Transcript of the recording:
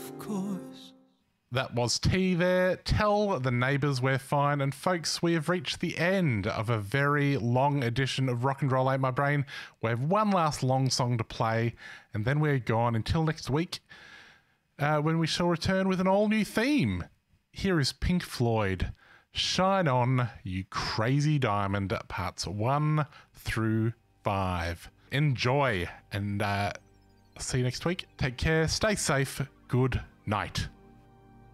of course. That was T there. Tell the neighbours we're fine. And folks, we have reached the end of a very long edition of Rock and Roll Ain't My Brain. We have one last long song to play, and then we're gone until next week, when we shall return with an all-new theme. Here is Pink Floyd, Shine On, You Crazy Diamond, parts 1 through 5. Enjoy, and see you next week. Take care, stay safe, good night.